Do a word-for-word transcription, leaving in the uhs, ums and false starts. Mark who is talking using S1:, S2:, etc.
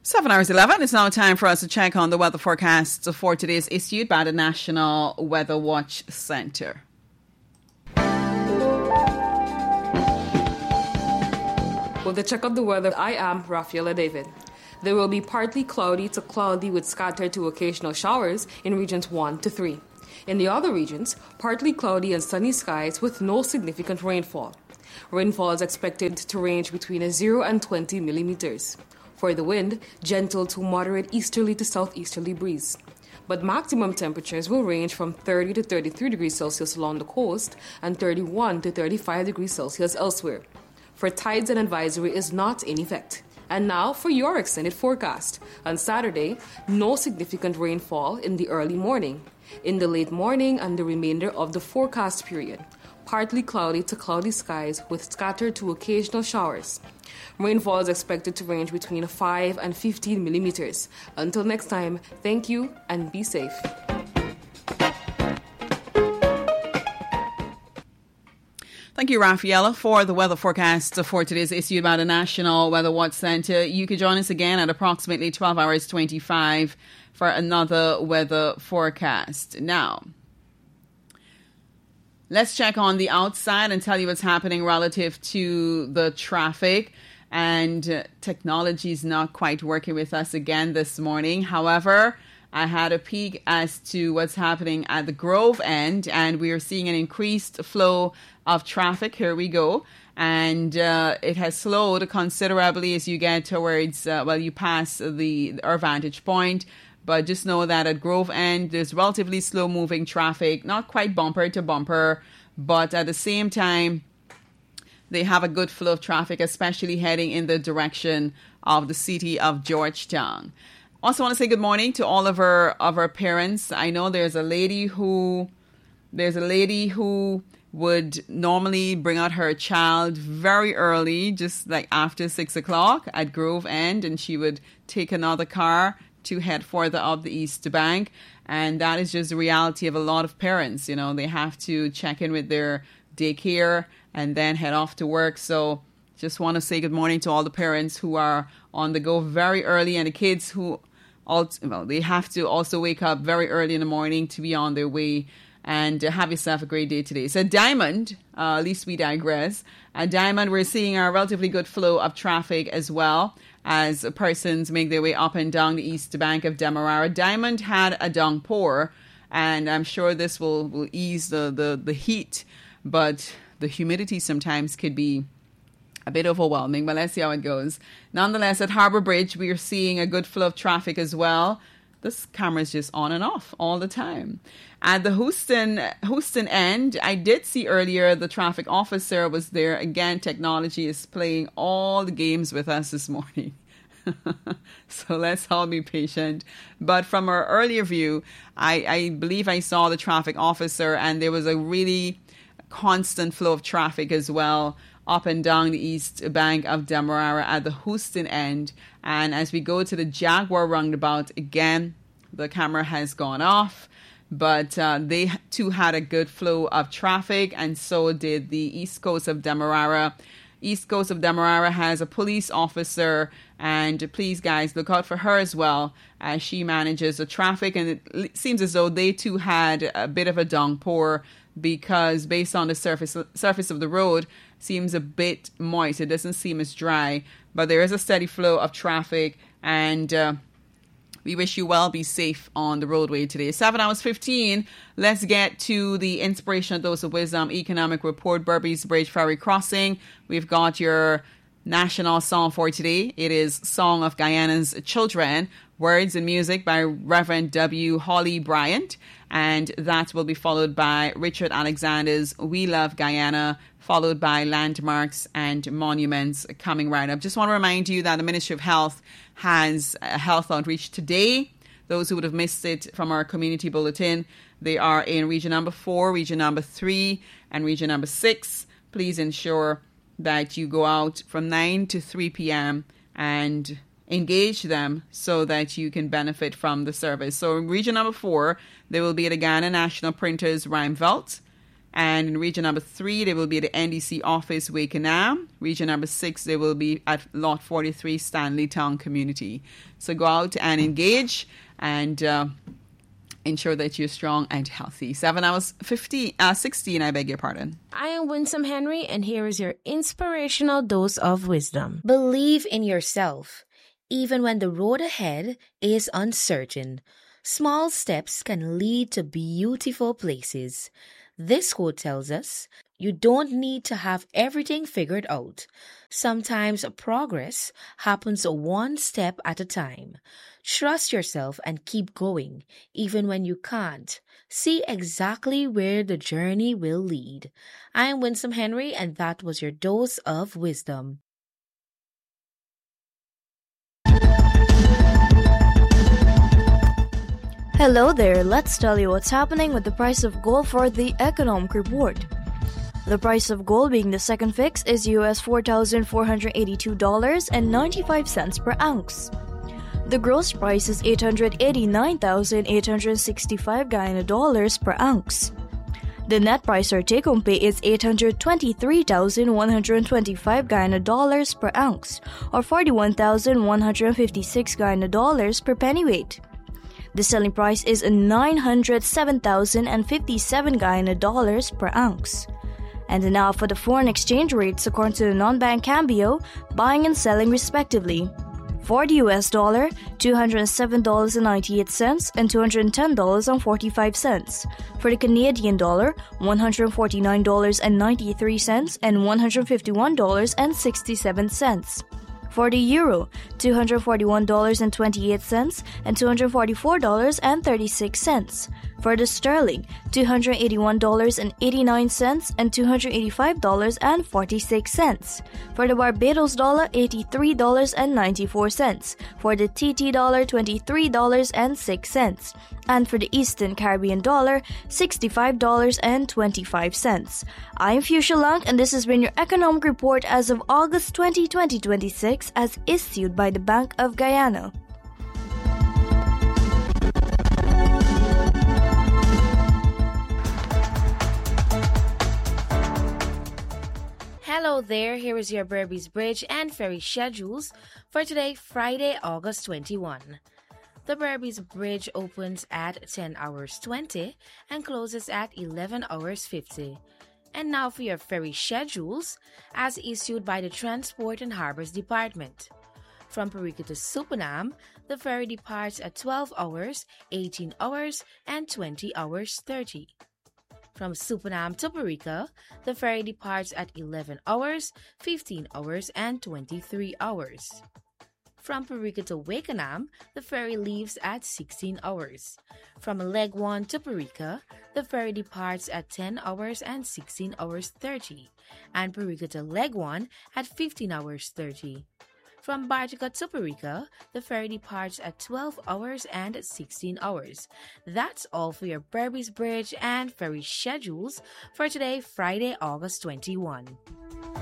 S1: Seven hours eleven. It's now time for us to check on the weather forecasts for today's issued by the National Weather Watch Center.
S2: With the check of the weather, I am Rafaela David. There will be partly cloudy to cloudy with scattered to occasional showers in regions one to three. In the other regions, partly cloudy and sunny skies with no significant rainfall. Rainfall is expected to range between zero and twenty millimeters. For the wind, gentle to moderate easterly to southeasterly breeze. But maximum temperatures will range from thirty to thirty-three degrees Celsius along the coast and thirty-one to thirty-five degrees Celsius elsewhere. For tides, an advisory is not in effect. And now for your extended forecast. On Saturday, no significant rainfall in the early morning. In the late morning and the remainder of the forecast period, partly cloudy to cloudy skies with scattered to occasional showers. Rainfall is expected to range between five and fifteen millimeters. Until next time, thank you and be safe.
S1: Thank you, Rafaela, for the weather forecast for today's issued by the National Weather Watch Center. You can join us again at approximately twelve hours twenty-five for another weather forecast. Now, let's check on the outside and tell you what's happening relative to the traffic. And uh, technology is not quite working with us again this morning. However, I had a peek as to what's happening at the Grove end, and we are seeing an increased flow of traffic. Here we go. And uh, it has slowed considerably as you get towards, uh, well, you pass the our vantage point. But just know that at Grove End, there's relatively slow-moving traffic, not quite bumper to bumper, but at the same time, they have a good flow of traffic, especially heading in the direction of the city of Georgetown. Also want to say good morning to all of our, of our parents. I know there's a lady who, there's a lady who would normally bring out her child very early, just like after six o'clock at Grove End, and she would take another car to head further up the East Bank. And that is just the reality of a lot of parents. You know, they have to check in with their daycare and then head off to work. So just want to say good morning to all the parents who are on the go very early, and the kids who, also, well, they have to also wake up very early in the morning to be on their way. And uh, have yourself a great day today. So Diamond, uh, at least we digress. At Diamond, we're seeing a relatively good flow of traffic as well as persons make their way up and down the east bank of Demerara. Diamond had a downpour, and I'm sure this will, will ease the, the, the heat, but the humidity sometimes could be a bit overwhelming, but let's see how it goes. Nonetheless, at Harbour Bridge, we are seeing a good flow of traffic as well. This camera is just on and off all the time. At the Houston Houston end, I did see earlier the traffic officer was there. Again, technology is playing all the games with us this morning. So let's all be patient. But from our earlier view, I, I believe I saw the traffic officer, and there was a really constant flow of traffic as well up and down the east bank of Demerara at the Houston end. And as we go to the Jaguar roundabout, again, the camera has gone off. But uh, they too had a good flow of traffic, and so did the east coast of Demerara. East coast of Demerara has a police officer, and please, guys, look out for her as well as she manages the traffic. And it seems as though they too had a bit of a downpour, because based on the surface surface of the road, seems a bit moist. It doesn't seem as dry, but there is a steady flow of traffic, and uh, we wish you well. Be safe on the roadway today. seven hours fifteen. Let's get to the Inspirational Dose of Wisdom Economic Report. Berbice Bridge Ferry Crossing. We've got your national song for today. It is Song of Guyana's Children. Words and music by Reverend W. Hawley Bryant. And that will be followed by Richard Alexander's We Love Guyana, followed by Landmarks and Monuments coming right up. Just want to remind you that the Ministry of Health has a health outreach today. Those who would have missed it from our community bulletin, they are in region number four, region number three, and region number six. Please ensure that you go out from nine to three p.m. and engage them so that you can benefit from the service. So in region number four, they will be at the Guyana National Printers Rhyme Vault. And in region number three, they will be at the N D C office, Wakenham. Region number six, they will be at Lot forty-three, Stanley Town Community. So go out and engage and uh, ensure that you're strong and healthy. Seven hours fifteen, uh, sixteen, I beg your pardon.
S3: I am Winsome Henry, and here is your inspirational dose of wisdom. Believe in yourself, even when the road ahead is uncertain. Small steps can lead to beautiful places. This quote tells us, you don't need to have everything figured out. Sometimes progress happens one step at a time. Trust yourself and keep going, even when you can't. See exactly where the journey will lead. I am Winsome Henry, and that was your dose of wisdom.
S4: Hello there, let's tell you what's happening with the price of gold for the economic report. The price of gold being the second fix is U S four thousand four hundred eighty-two dollars and ninety-five cents per ounce. The gross price is eight hundred eighty-nine thousand eight hundred sixty-five Guyana dollars per ounce. The net price or take-home pay is eight hundred twenty-three thousand one hundred twenty-five Guyana dollars per ounce, or forty-one thousand one hundred fifty-six Guyana dollars per pennyweight. The selling price is nine hundred seven thousand fifty-seven Guyana dollars per ounce. And now for the foreign exchange rates according to the non-bank Cambio, buying and selling respectively. For the U S dollar, two hundred seven dollars and ninety-eight cents and two hundred ten dollars and forty-five cents. For the Canadian dollar, one hundred forty-nine dollars and ninety-three cents and one hundred fifty-one dollars and sixty-seven cents. For the euro, two hundred forty-one dollars and twenty-eight cents and two hundred forty-four dollars and thirty-six cents. For the sterling, two hundred eighty-one dollars and eighty-nine cents and two hundred eighty-five dollars and forty-six cents. For the Barbados dollar, eighty-three dollars and ninety-four cents. For the T T dollar, twenty-three dollars and six cents. And for the Eastern Caribbean dollar, sixty-five dollars and twenty-five cents. I'm Fuchsia Lang, and this has been your economic report as of August twentieth, twenty twenty-six, as issued by the Bank of Guyana.
S3: Hello there, here is your Berbice Bridge and ferry schedules for today, Friday, August twenty-first. The Berbice Bridge opens at ten hours twenty and closes at eleven hours fifty. And now for your ferry schedules as issued by the Transport and Harbors Department. From Parika to Supanam, the ferry departs at twelve hours, eighteen hours, and twenty hours thirty. From Supanam to Parika, the ferry departs at eleven hours, fifteen hours, and twenty-three hours. From Parika to Wakenham, the ferry leaves at sixteen hours. From Legwan to Parika, the ferry departs at ten hours and sixteen hours thirty, and Parika to Legwan at fifteen hours thirty. From Bartica to Parika, the ferry departs at twelve hours and sixteen hours. That's all for your Berbice Bridge and ferry schedules for today, Friday, August twenty-first.